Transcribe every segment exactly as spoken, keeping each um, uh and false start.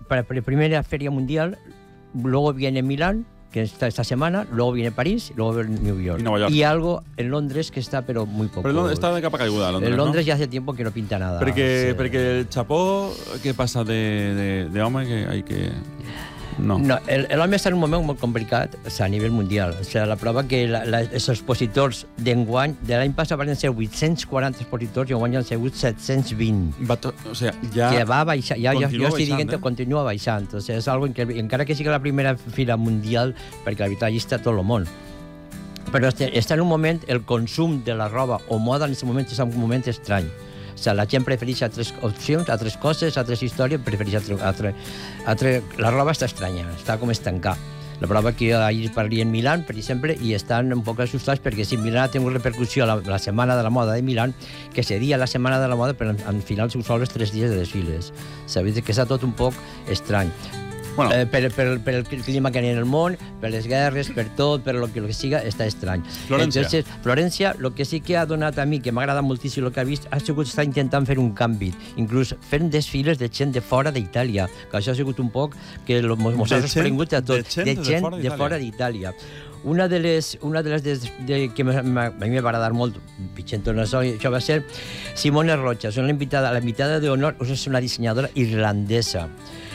para la primera feria mundial, luego viene Milán, que está esta semana, luego viene París, luego viene New York. Y Nueva York. Y algo en Londres que está, pero muy poco. Però està de capa caiguda, Londres, En Londres no? ya hace tiempo que no pinta nada. Perquè, Sí. perquè el Chapó, què passa de, de, de home que hay que... No. No, el, el home està en un moment molt complicat, o sea, a nivell mundial. O sea, la prova que la, la, els expositors d'enguany, de l'any passat van ser vuit-cents quaranta expositors i enguany han sigut set-cents vint. Va to... O sea, ja... Que va baixar, ja, ja, jo estic dient eh? que continua baixant. O sea, és algo que, encara que sigui la primera fira mundial, perquè la veritat allà està tot el món. Però està en un moment, el consum de la roba o moda en aquest moment és un moment estrany. O sigui, la gent prefereix altres opcions, altres coses, altres històries, prefereix altre, altre, altre... La roba està estranya, està com estancada. La prova que ahir parli en Milán, per exemple, i estan un poc assustats perquè si Milán ha tingut repercussió la, la Setmana de la Moda de Milán, que seria la Setmana de la Moda, però al final són sols tres dies de desfiles. Sabeu que està tot un poc estrany. Bueno. Eh, per, per, per el clima que hi ha en el món, per les guerres, per tot, per lo que, lo que siga, està estrany. Florència. Entonces, Florència, lo que sí que ha donat a mi, que m'ha agradat moltíssim el que ha vist, ha sigut estar intentant fer un canvi, inclús fent desfiles de gent de fora d'Itàlia, que això ha sigut un poc que lo, mos ha sorprengut a tots, de gent de, de fora d'Itàlia. Una de les, una de les de, de, que a mi m'ha agradat molt, Vicento no soy, això va ser Simone Rocha, és una invitada, la invitada d'honor, és una dissenyadora irlandesa.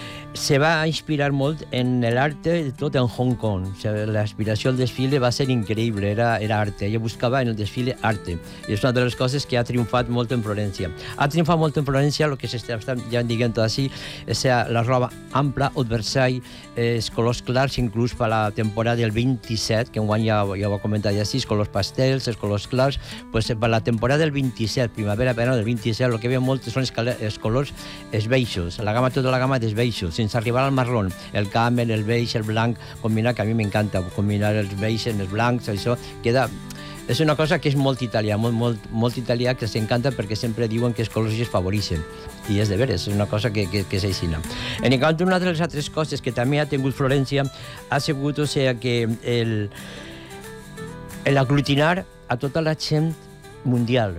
Se va inspirar molt en el arte de tot en Hong Kong. O sea, la inspiració del desfile va ser increïble, era, era arte. Ella buscava en el desfile arte. I és una de les coses que ha triomfat molt en Florència. Ha triomfat molt en Florència, el que s'està ja dient així, és la roba ampla, oversize, els colors clars, inclús per la temporada del vint-i-set, que enguany ja, ja ho he comentat ja així, els colors pastels, els colors clars, pues per la temporada del vint-i-set, primavera-verano del vint-i-set, el que ve molt són els, els colors els beixos, la gamma, tota la gamma dels beixos, sense arribar al marrón, el camel, el beige, el blanc, combinar, que a mi m'encanta, combinar els beixos amb els blancs, això queda... És una cosa que és molt italià, molt, molt, molt italià, que s'encanta perquè sempre diuen que els colors es favoreixen. I és de veres, és una cosa que, que, que és així. En canvi, una de les altres coses que també ha tingut Florència ha sigut, o sigui, que el, el aglutinar a tota la gent mundial.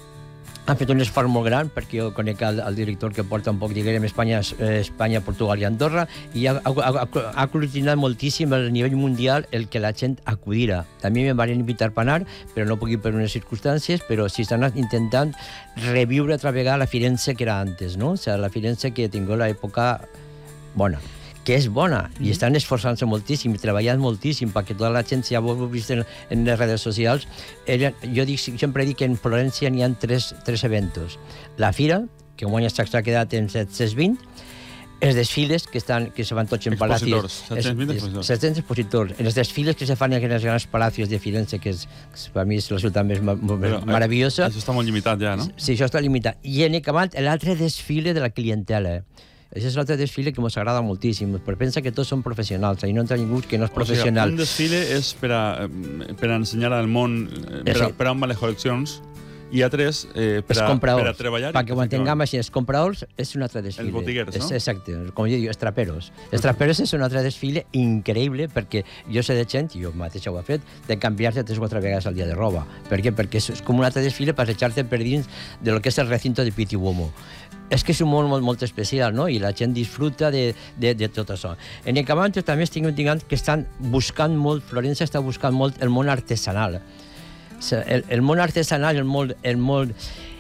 Han fet un esforç molt gran, perquè jo conec el, el director que porta un poc, diguem, Espanya, Espanya, Portugal i Andorra, i ha, ha, ha, ha aglutinat moltíssim a nivell mundial el que la gent acudira. També me van invitar per anar, però no puc ir per unes circumstàncies, però sí estan intentant reviure altra vegada la Firenze que era antes, no? O sigui, la Firenze que tingut l'època bona, que és bona, i estan esforçant-se moltíssim i treballant moltíssim perquè tota la gent, si ja ho heu vist en, en les redes socials, era, jo dic, sempre dic que en Florència n'hi ha tres, tres eventos. La fira, que un any s'ha quedat en set-cents vint, els desfiles, que, estan, que se van tots en palacios. set-cents vint expositors. set-cents expositors. En els desfiles que se fan en els grans palacios de Firenze, que, és, que per mi és la ciutat més, més Però, meravellosa. Això està molt limitat ja, no? Sí, això està limitat. I en acabat, l'altre desfile de la clientela. Això és l'altre desfile que ens agrada moltíssim, però pensa que tots són professionals, i no entra ningú que no és professional. O sigui, un desfile és per a, per a ensenyar al món, per a, per a les col·leccions, i altres eh, per, a, per a treballar. Perquè ho entenguem així, els compradors és un altre desfile. Els botiguers, no? És, exacte, com jo dic, els traperos. Els traperos és un altre desfile increïble, perquè jo sé de gent, i jo mateix ho he fet, de canviar-se tres o quatre vegades al dia de roba. Per què? Perquè és com un altre desfile per echar-te per dins de lo que és el recinto de Pitti Uomo. És que és un món molt, molt especial, no? I la gent disfruta de, de, de tot això. En el Cabanto també estic dient que estan buscant molt, Florència està buscant molt el món artesanal. O sigui, el, el món artesanal, el món, el món,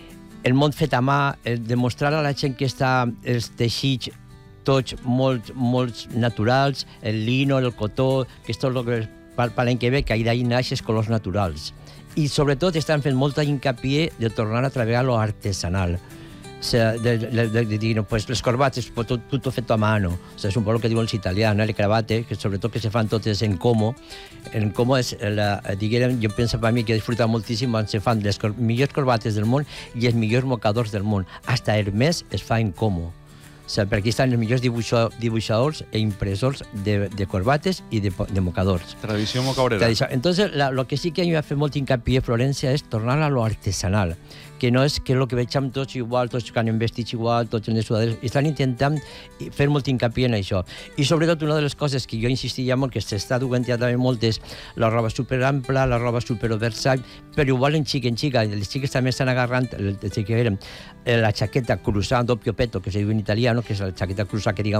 el món fet a mà, el demostrar a la gent que està els teixits tots molt, molt naturals, el lino, el cotó, que és tot el que per l'any que ve, que d'ahir naix els colors naturals. I sobretot estan fent molta hincapié de tornar a treballar lo artesanal. O sea, de, de, de, de, de, pues, les corbates, pues, tot, tot fet a mano. O sea, és un poc el que diuen els italians, le cravate, que sobretot que se fan totes en como. En como és, la, diguem, jo penso per mi que he disfrutat moltíssim quan se fan les cor millors corbates del món i els millors mocadors del món. Hasta Hermès es fa en como. O sigui, perquè estan els millors dibuixo, dibuixadors e impressors de, de corbates i de, de mocadors. Tradició mocabrera. Tradició. Entonces, la, lo que sí que a mi m'ha fet molt hincapié a Florència és tornar a lo artesanal, que no és que el que veig amb tots igual, tots que han vestits igual, tots en les sudaderes, estan intentant fer molt hincapié en això. I sobretot una de les coses que jo insistia molt, que s'està duent ja també molt, és la roba superampla, la roba superoversize, però igual en xic, en xica, les xiques també estan agarrant el, el, el, la chaqueta cruzada doppio petto, que se diu en italiano, que és la chaqueta cruzada que digamos